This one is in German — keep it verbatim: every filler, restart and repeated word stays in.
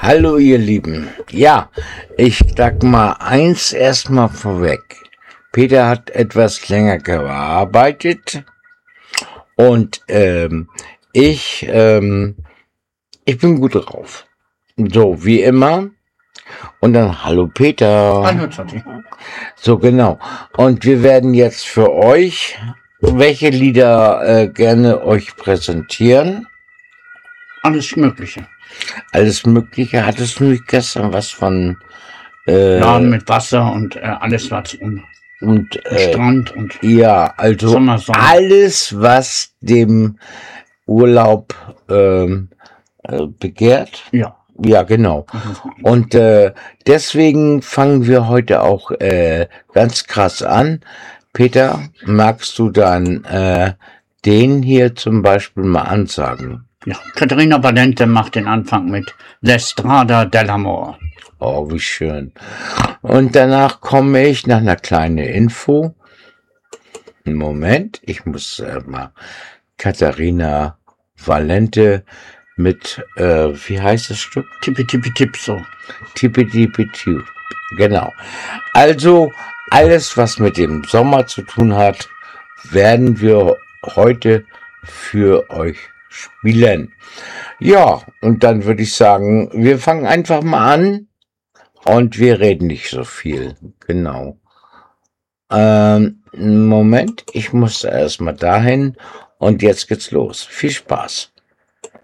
Hallo ihr Lieben. Ja, ich sag mal eins erstmal vorweg. Peter hat etwas länger gearbeitet und ähm, ich, ähm, ich bin gut drauf. So, wie immer. Und dann hallo Peter. Hallo Zotti. So genau. Und wir werden jetzt für euch welche Lieder äh, gerne euch präsentieren. Alles Mögliche. Alles Mögliche. Hattest du nicht gestern was von äh, Laden mit Wasser und äh, alles was um und äh, Strand und ja, also Sommer, Sommer. alles, was dem Urlaub ähm, äh, begehrt. Ja. Ja, genau. Mhm. Und äh, deswegen fangen wir heute auch äh, ganz krass an. Peter, magst du dann äh, den hier zum Beispiel mal ansagen? Ja. Caterina Valente macht den Anfang mit L'Estrada dell'Amore. Oh, wie schön. Und danach komme ich nach einer kleinen Info. Moment, ich muss äh, mal Caterina Valente mit, äh, wie heißt das Stück? Tippi Tippi Tipp so. Tippi Tippi Tipp. Genau. Also alles, was mit dem Sommer zu tun hat, werden wir heute für euch spielen. Ja, und dann würde ich sagen, wir fangen einfach mal an und wir reden nicht so viel. Genau. Ähm, Moment, ich muss erstmal dahin und jetzt geht's los. Viel Spaß.